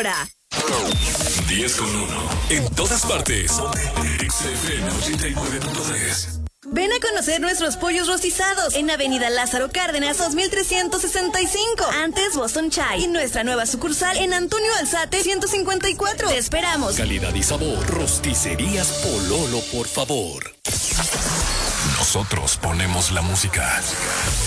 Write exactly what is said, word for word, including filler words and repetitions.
hora. diez con uno. En todas partes. X F M ochenta y nueve punto tres. Ven a conocer nuestros pollos rostizados en Avenida Lázaro Cárdenas dos mil trescientos sesenta y cinco, antes Boston Chai, y nuestra nueva sucursal en Antonio Alzate ciento cincuenta y cuatro. Te esperamos. Calidad y sabor. Rosticerías Pololo, por favor. Nosotros ponemos la música.